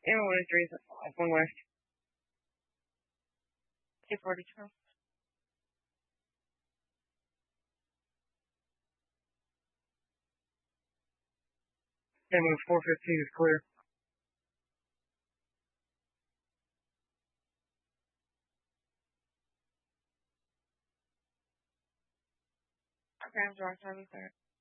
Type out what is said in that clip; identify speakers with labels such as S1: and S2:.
S1: And 103 is one west. 242. And move 415 is clear. Okay, I'm George. How are you, sir?